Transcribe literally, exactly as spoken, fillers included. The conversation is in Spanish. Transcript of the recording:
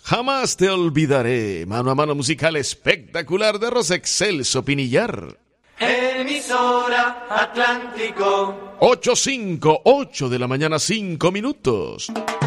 Jamás te olvidaré. Mano a mano musical espectacular de Rosa Excelso Pinillar. Emisora Atlántico. ocho cinco, ocho de la mañana, cinco minutos.